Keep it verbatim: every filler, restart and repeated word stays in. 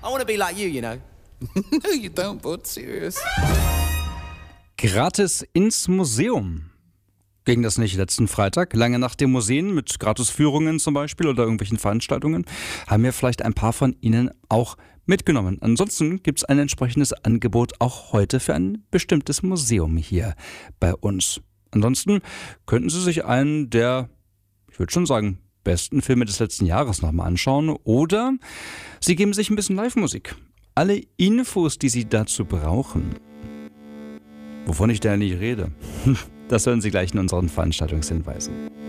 I want to be like you, you know. No, you don't, bud. Serious. Gratis ins Museum. Ging das nicht letzten Freitag? Lange nach den Museen mit Gratisführungen zum Beispiel oder irgendwelchen Veranstaltungen? Haben wir vielleicht ein paar von Ihnen auch mitgenommen. Ansonsten gibt es ein entsprechendes Angebot auch heute für ein bestimmtes Museum hier bei uns. Ansonsten könnten Sie sich einen der, ich würde schon sagen, besten Filme des letzten Jahres nochmal anschauen oder Sie geben sich ein bisschen Live-Musik. Alle Infos, die Sie dazu brauchen, wovon ich da nicht rede, das hören Sie gleich in unseren Veranstaltungshinweisen.